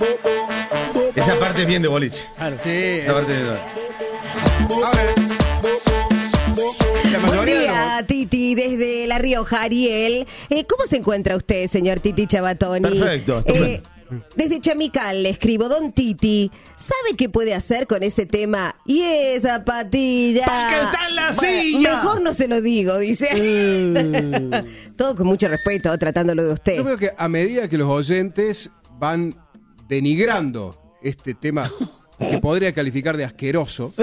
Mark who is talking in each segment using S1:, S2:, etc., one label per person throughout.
S1: Esa parte es bien de boliche.
S2: Claro.
S3: Sí,
S1: Esa parte es bien de boliche.
S3: A ver. La
S4: Buen
S3: mayoría de
S4: día, Titi, desde La Rioja, Ariel. ¿Cómo se encuentra usted, señor Titi Chabatoni?
S1: Perfecto, estupendo.
S4: Desde Chamical le escribo, don Titi, ¿sabe qué puede hacer con ese tema? Y esa patilla.
S1: ¿Para qué está en la silla?
S4: Mejor no se lo digo, dice. Todo con mucho respeto, tratándolo de usted.
S3: Yo veo que a medida que los oyentes van denigrando este tema que podría calificar de asqueroso,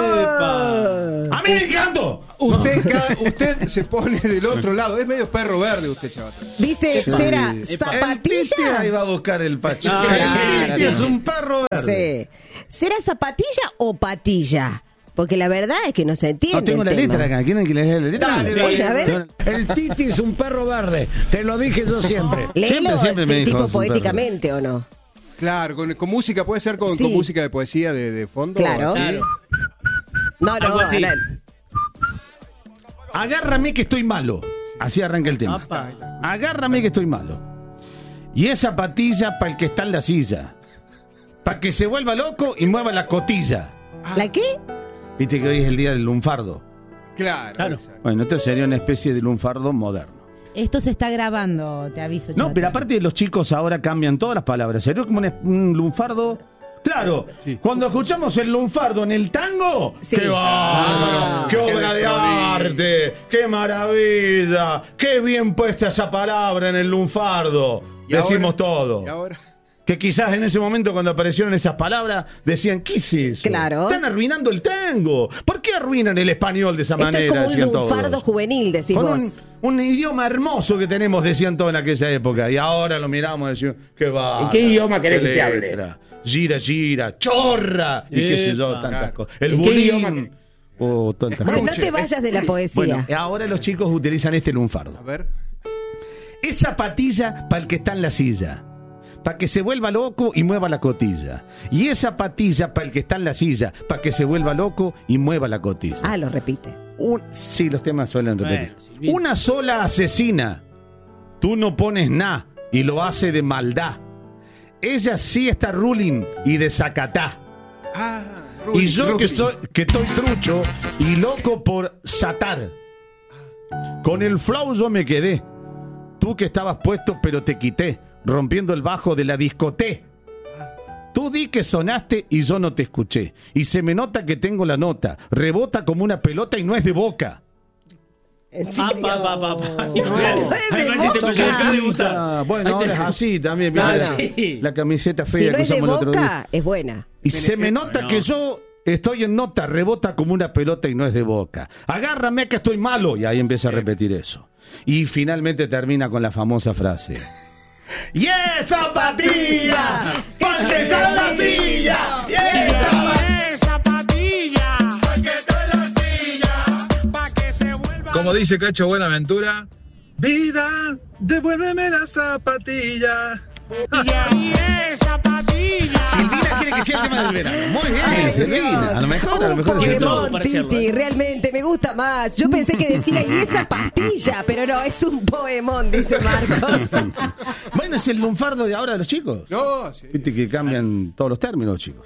S1: ¡A mí me encantó!
S3: usted se pone del otro lado. Es medio perro verde usted, chaval.
S4: Dice, ¿será
S1: El Titi
S4: zapatilla?
S1: ahí va a buscar el pacho.
S2: No,
S1: El
S4: claro,
S1: Titi
S4: no.
S1: es un perro verde.
S4: Sí. ¿Será zapatilla o patilla? Porque la verdad es que no se entiende.
S1: No tengo
S4: el
S1: la
S4: tema.
S1: letra acá. ¿Quieren que les dé la letra?
S3: Dale,
S4: Sí, a ver.
S2: El Titi es un perro verde. Te lo dije yo siempre.
S4: Léelo
S1: Siempre me dijo,
S4: tipo
S1: es un perro.
S4: poéticamente, ¿o no?
S3: Claro, con música, puede ser con
S4: Sí.
S3: música de poesía de fondo.
S4: Claro.
S3: así.
S4: No,
S2: Algo así.
S4: ahora-
S1: Agárrame que estoy malo. Así arranca el tema.
S2: Apa.
S1: Agárrame que estoy malo. Y esa patilla para el que está en la silla. Para que se vuelva loco y mueva la cotilla.
S4: ¿La qué?
S1: Viste que hoy es el día del lunfardo.
S3: Claro.
S2: Claro.
S3: exacto.
S1: Bueno, esto sería una especie de lunfardo moderno.
S5: Esto se está grabando, te aviso.
S1: No,
S5: Chabatoni.
S1: pero aparte de los chicos ahora cambian todas las palabras. Sería como un lunfardo. Claro,
S3: Sí.
S1: cuando escuchamos el lunfardo en el tango,
S4: Sí.
S1: ¡qué bárbaro! ¡Qué obra de arte! ¡Qué maravilla! ¡Qué bien puesta esa palabra en el lunfardo!
S3: Y
S1: Decimos
S3: ahora-
S1: todo.
S3: Y ahora.
S1: Que quizás en ese momento cuando aparecieron esas palabras decían, ¿qué es eso?
S4: Claro.
S1: Están arruinando el tango. ¿Por qué arruinan el español de esa
S4: Esto
S1: manera?
S4: es como un
S1: decían todos.
S4: lunfardo juvenil, decís
S1: Con
S4: vos.
S1: un idioma hermoso que tenemos, decían todos en aquella época. Y ahora lo miramos y decimos, qué va.
S6: ¿En qué idioma querés que te hable?
S1: Gira, gira, chorra. Y qué sé yo,
S2: Epa.
S1: tantas
S3: Claro.
S1: cosas. El
S6: ¿En qué idioma
S1: bulín. Oh, tantas
S4: Ay,
S1: cosas.
S4: no te vayas de la poesía.
S1: Bueno, ahora los chicos utilizan este lunfardo.
S3: A ver.
S1: Esa patilla para el que está en la silla. Para que se vuelva loco y mueva la cotilla. Y esa patilla para el que está en la silla. Para que se vuelva loco y mueva la cotilla.
S4: Ah, lo repite.
S1: Sí, los temas suelen repetir.
S2: Bueno, sí, bien.
S1: Una sola asesina. Tú no pones nada y lo hace de maldad. Ella sí está ruling y desacatá.
S3: Ah,
S1: Y yo que estoy trucho y loco por satar. Con el flow yo me quedé. Tú que estabas puesto pero te quité, rompiendo el bajo de la discoté. Tú di que sonaste y yo no te escuché. Y se me nota que tengo la nota. Rebota como una pelota y no es de Boca.
S4: ¿En
S2: Pa,
S4: serio?
S2: pa, pa, pa, pa.
S4: No,
S2: Ay,
S4: es de
S2: parece que te
S4: Boca.
S2: empezó a dejar de gustar.
S1: Ah, bueno, ahora es así también.
S4: No,
S1: ¿viste?
S4: no.
S2: Sí.
S1: La camiseta fea
S4: Si no
S1: que
S4: es de
S1: usamos el otro día.
S4: Boca, es buena.
S1: Y se me nota
S2: Bueno.
S1: que yo estoy en nota, rebota como una pelota y no es de Boca. Agárrame que estoy malo. Y ahí empieza a repetir eso. Y finalmente termina con la famosa frase. ¡Y esa patilla! ¡Porque está en la silla! ¡Y esa
S7: Zapatilla, porque está en la silla, pa' que se vuelva.
S8: Como dice Cacho Buenaventura, vida, devuélveme la zapatilla.
S7: Y es zapatilla.
S1: Silvina quiere que sea el tema del verano. Muy bien,
S4: Ay,
S1: Silvina.
S4: Dios.
S1: A lo mejor
S4: Un
S2: Tiene todo
S4: poemón,
S2: para hacerlo,
S4: Titi, realmente me gusta más. Yo pensé que decía, y esa pastilla, pero no, es un poemón, dice Marcos.
S1: Bueno, es el lunfardo de ahora de los chicos.
S3: No, sí.
S1: Viste que cambian todos los términos, chicos.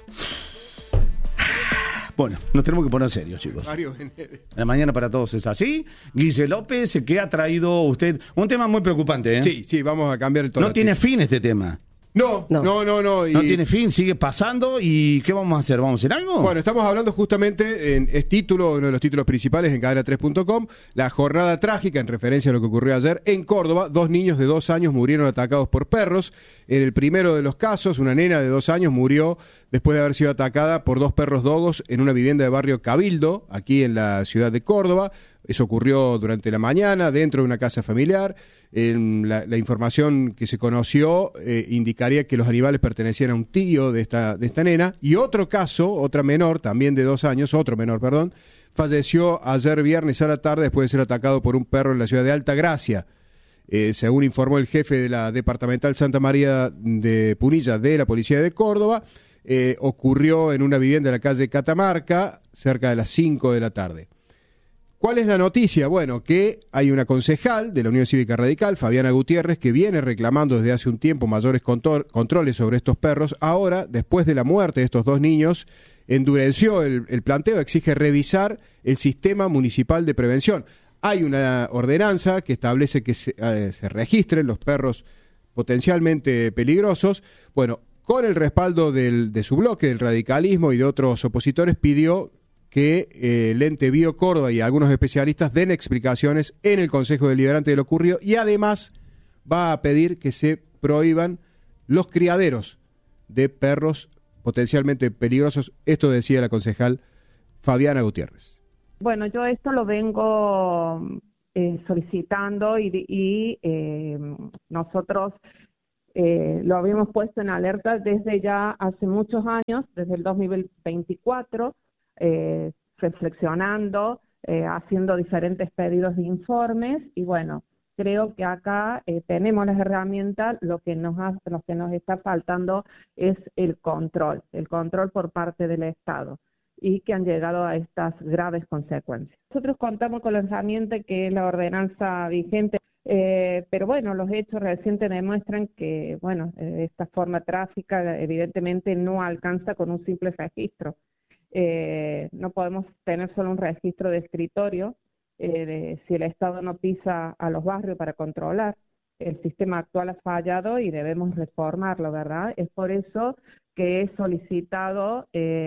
S1: Bueno, nos tenemos que poner serios, chicos.
S3: Mario Benedetti.
S1: La mañana para todos es así. Guille López, ¿qué ha traído usted? Un tema muy preocupante, ¿eh?
S3: Sí, sí, vamos a cambiar el tono.
S1: No tiene fin este tema.
S3: No.
S4: No.
S3: Y-
S1: No tiene fin, sigue pasando. ¿Y qué vamos a hacer? ¿Vamos a hacer algo?
S3: Bueno, estamos hablando justamente, es título, uno de los títulos principales en cadena3.com, la jornada trágica en referencia a lo que ocurrió ayer en Córdoba. 2 niños de 2 años murieron atacados por perros. En el primero de los casos, una nena de 2 años murió después de haber sido atacada por 2 perros dogos en una vivienda de barrio Cabildo, aquí en la ciudad de Córdoba. Eso ocurrió durante la mañana dentro de una casa familiar. La información que se conoció indicaría que los animales pertenecían a un tío de esta nena. Y otro caso, otra menor, también de 2 años, falleció ayer viernes a la tarde después de ser atacado por un perro en la ciudad de Altagracia. Según informó el jefe de la departamental Santa María de Punilla de la Policía de Córdoba, ocurrió en una vivienda de la calle Catamarca cerca de las 5 de la tarde. ¿Cuál es la noticia? Bueno, que hay una concejal de la Unión Cívica Radical, Fabiana Gutiérrez, que viene reclamando desde hace un tiempo mayores controles sobre estos perros. Ahora, después de la muerte de estos 2 niños, endureció el planteo, exige revisar el sistema municipal de prevención. Hay una ordenanza que establece que se registren los perros potencialmente peligrosos. Bueno, con el respaldo de su bloque, del radicalismo y de otros opositores, pidió que el ente Bio Córdoba y algunos especialistas den explicaciones en el Consejo Deliberante de lo ocurrido, y además va a pedir que se prohíban los criaderos de perros potencialmente peligrosos. Esto decía la concejal Fabiana Gutiérrez.
S6: Bueno, yo esto lo vengo solicitando y nosotros lo habíamos puesto en alerta desde ya hace muchos años, desde el 2024, reflexionando, haciendo diferentes pedidos de informes, y bueno, creo que acá tenemos las herramientas. Lo que nos está faltando es el control por parte del Estado, y que han llegado a estas graves consecuencias. Nosotros contamos con la herramienta que es la ordenanza vigente, pero bueno, los hechos recientes demuestran que, bueno, esta forma tráfica evidentemente no alcanza con un simple registro. No podemos tener solo un registro de escritorio si el Estado no pisa a los barrios para controlar. El sistema actual ha fallado y debemos reformarlo, ¿verdad? Es por eso que he solicitado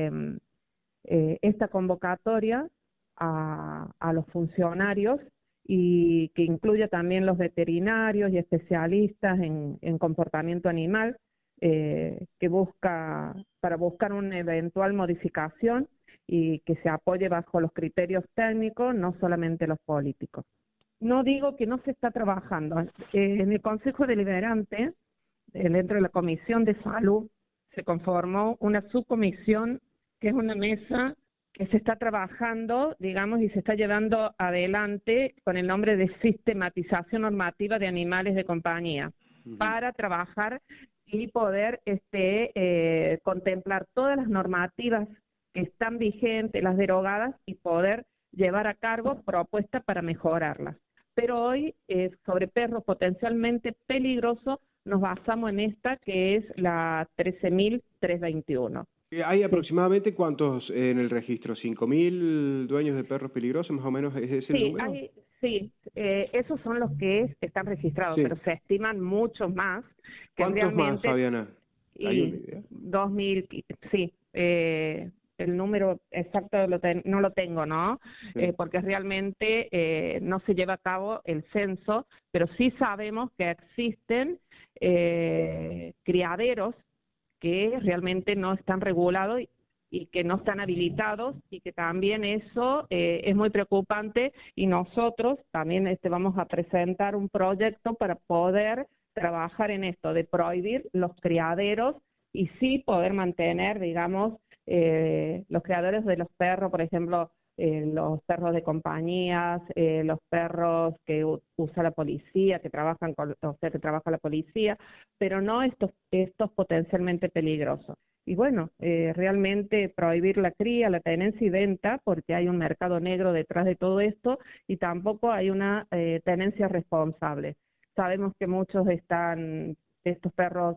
S6: esta convocatoria a los funcionarios, y que incluya también los veterinarios y especialistas en comportamiento animal, para buscar una eventual modificación y que se apoye bajo los criterios técnicos, no solamente los políticos. No digo que no se está trabajando. En el Consejo Deliberante, dentro de la Comisión de Salud, se conformó una subcomisión, que es una mesa que se está trabajando, digamos, y se está llevando adelante con el nombre de sistematización normativa de animales de compañía, para trabajar y poder contemplar todas las normativas que están vigentes, las derogadas, y poder llevar a cargo propuestas para mejorarlas. Pero hoy, sobre perros potencialmente peligrosos, nos basamos en esta, que es la 13.321.
S3: ¿Hay aproximadamente cuántos en el registro? ¿5.000 dueños de perros peligrosos, más o menos? ¿Es ese el número?
S6: Esos son los que están registrados,
S3: Sí.
S6: pero se estiman muchos más.
S3: ¿Cuántos más, Fabiana? ¿Hay una idea?
S6: 2.000, sí. El número exacto no lo tengo, ¿no?
S3: Sí.
S6: Porque realmente no se lleva a cabo el censo, pero sí sabemos que existen criaderos que realmente no están regulados y que no están habilitados, y que también eso es muy preocupante, y nosotros también vamos a presentar un proyecto para poder trabajar en esto, de prohibir los criaderos y sí poder mantener, digamos, los criaderos de los perros, por ejemplo, los perros de compañías, los perros que usa la policía, que trabaja la policía, pero no estos potencialmente peligrosos. Y bueno, realmente prohibir la cría, la tenencia y venta, porque hay un mercado negro detrás de todo esto, y tampoco hay una tenencia responsable. Sabemos que muchos estos perros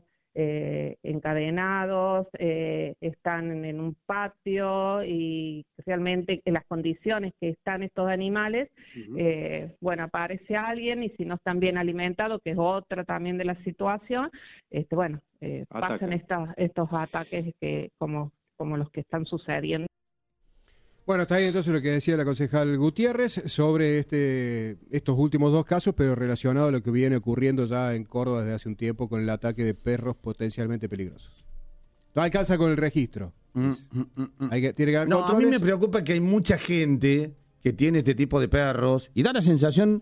S6: encadenados, están en un patio, y realmente en las condiciones que están estos animales, bueno, aparece alguien, y si no están bien alimentados, que es otra también de la situación, pasan estos ataques como los que están sucediendo.
S3: Bueno, está ahí entonces lo que decía la concejal Gutiérrez sobre estos últimos 2 casos, pero relacionado a lo que viene ocurriendo ya en Córdoba desde hace un tiempo con el ataque de perros potencialmente peligrosos. No alcanza con el registro. Tiene que haber
S1: No,
S3: controles.
S1: a mí me preocupa que hay mucha gente que tiene este tipo de perros y da la sensación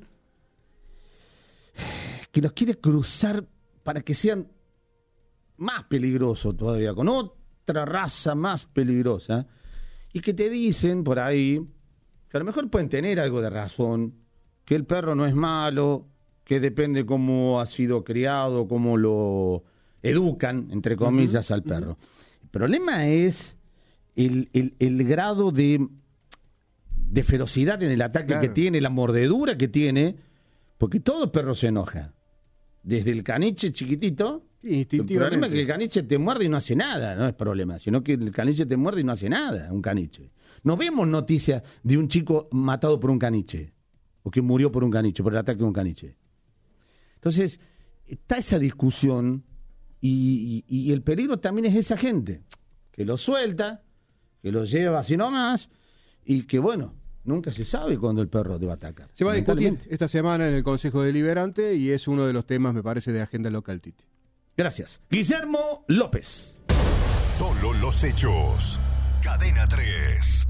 S1: que los quiere cruzar para que sean más peligrosos todavía, con otra raza más peligrosa. Y que te dicen por ahí que a lo mejor pueden tener algo de razón, que el perro no es malo, que depende cómo ha sido criado, cómo lo educan, entre comillas, al perro. El problema es el grado de de ferocidad en el ataque que tiene, la mordedura que tiene, porque todo perro se enoja. Desde el caniche chiquitito, el problema es que el caniche te muerde y no hace nada, no es problema, sino que el caniche te muerde y no hace nada, un caniche. No vemos noticias de un chico matado por un caniche, o que murió por un caniche, por el ataque de un caniche. Entonces, está esa discusión, y el peligro también es esa gente, que lo suelta, que lo lleva así nomás, y que bueno, nunca se sabe cuándo el perro te va a atacar.
S3: Se va a discutir esta semana en el Consejo Deliberante y es uno de los temas, me parece, de agenda local, Titi.
S1: Gracias. Guillermo López.
S9: Solo los hechos. Cadena 3.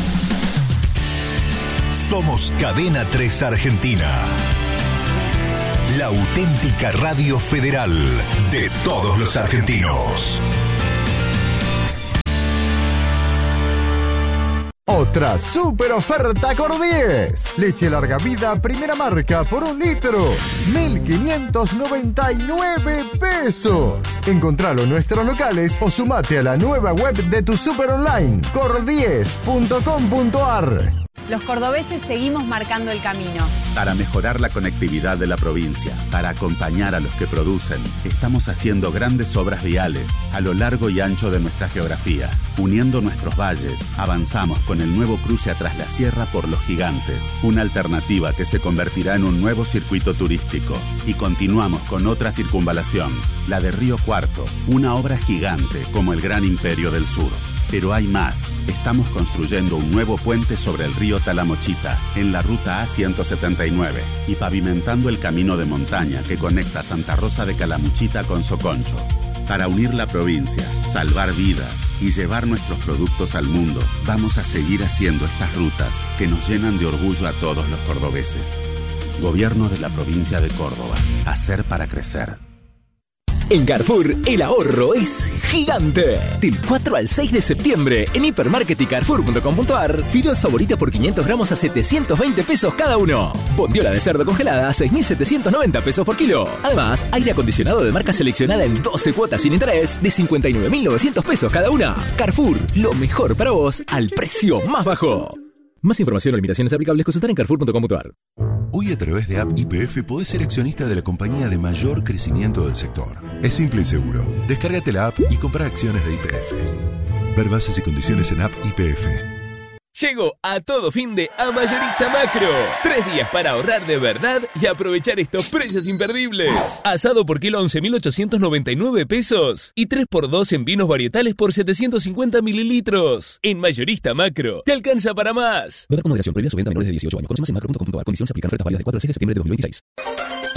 S9: Somos Cadena 3 Argentina. La auténtica radio federal de todos los argentinos.
S10: Otra super oferta Cor10. Leche larga vida, primera marca, por 1 litro. 1.599 pesos. Encontralo en nuestros locales o sumate a la nueva web de tu super online, cor10.com.ar.
S11: Los cordobeses seguimos marcando el camino.
S12: Para mejorar la conectividad de la provincia, para acompañar a los que producen, estamos haciendo grandes obras viales a lo largo y ancho de nuestra geografía. Uniendo nuestros valles, avanzamos con el nuevo cruce Atrás la Sierra por Los Gigantes, una alternativa que se convertirá en un nuevo circuito turístico. Y continuamos con otra circunvalación, la de Río Cuarto, una obra gigante como el Gran Imperio del Sur. Pero hay más. Estamos construyendo un nuevo puente sobre el río Talamochita, en la ruta A179, y pavimentando el camino de montaña que conecta Santa Rosa de Calamuchita con Soconcho. Para unir la provincia, salvar vidas y llevar nuestros productos al mundo, vamos a seguir haciendo estas rutas que nos llenan de orgullo a todos los cordobeses. Gobierno de la provincia de Córdoba. Hacer para crecer.
S13: En Carrefour, el ahorro es gigante. Del 4 al 6 de septiembre, en Hipermarket y Carrefour.com.ar, fideos favorita por 500 gramos a 720 pesos cada uno. Bondiola de cerdo congelada a 6.790 pesos por kilo. Además, aire acondicionado de marca seleccionada en 12 cuotas sin interés de 59.900 pesos cada una. Carrefour, lo mejor para vos al precio más bajo. Más información o limitaciones aplicables, consultar en Carrefour.com.ar.
S9: Hoy a través de App YPF podés ser accionista de la compañía de mayor crecimiento del sector. Es simple y seguro. Descárgate la app y compra acciones de YPF. Ver bases y condiciones en App YPF.
S14: Llegó a todo fin de a Mayorista Macro. 3 días para ahorrar de verdad y aprovechar estos precios imperdibles. Asado por kilo 11.899 pesos y 3x2 en vinos varietales por 750 mililitros. En Mayorista Macro, te alcanza para más.
S13: Beber con moderación, prohibida su venta a menores de 18 años. Conoce más en macro.com.ar. Condiciones aplican. Ofertas válidas del 4 al 6 de septiembre de 2026.